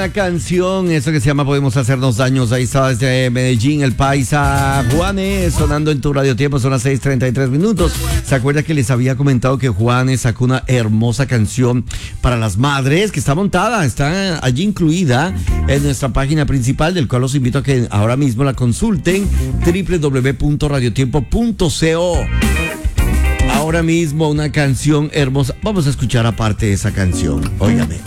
esa canción, eso que se llama Podemos Hacernos Daños. Ahí está desde Medellín, el paisa Juanes, sonando en tu radio tiempo, son las 6:33. ¿Se acuerda que les había comentado que Juanes sacó una hermosa canción para las madres que está montada, está allí incluida en nuestra página principal, del cual los invito a que ahora mismo la consulten, www.radiotiempo.co. Ahora mismo una canción hermosa. Vamos a escuchar aparte de esa canción. Óigame.